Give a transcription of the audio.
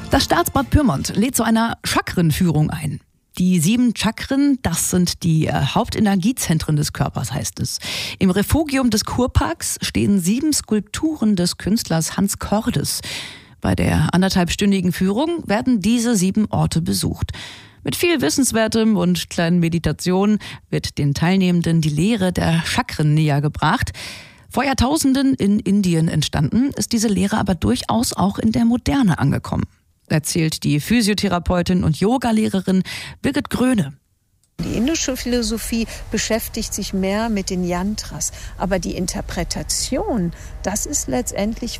Das Staatsbad Pyrmont lädt zu einer Chakrenführung ein. Die 7 Chakren, das sind die Hauptenergiezentren des Körpers, heißt es. Im Refugium des Kurparks stehen 7 Skulpturen des Künstlers Hans Cordes. Bei der 1,5-stündigen Führung werden diese 7 Orte besucht. Mit viel Wissenswertem und kleinen Meditationen wird den Teilnehmenden die Lehre der Chakren näher gebracht. Vor Jahrtausenden in Indien entstanden, ist diese Lehre aber durchaus auch in der Moderne angekommen, erzählt die Physiotherapeutin und Yogalehrerin Birgit Gröne. Die indische Philosophie beschäftigt sich mehr mit den Yantras, aber die Interpretation, das ist letztendlich